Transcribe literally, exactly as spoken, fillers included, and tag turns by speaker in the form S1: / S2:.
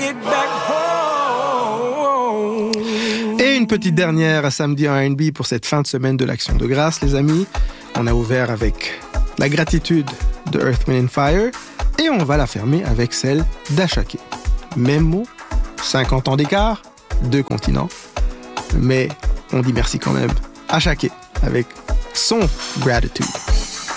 S1: get back home.
S2: Et une petite dernière à samedi en R and B pour cette fin de semaine de l'Action de grâce, les amis. On a ouvert avec la gratitude de Earth, Wind and Fire et on va la fermer avec celle d'Ashake. Même mot, cinquante ans d'écart, deux continents, mais on dit merci quand même. Ashake avec son Gratitude.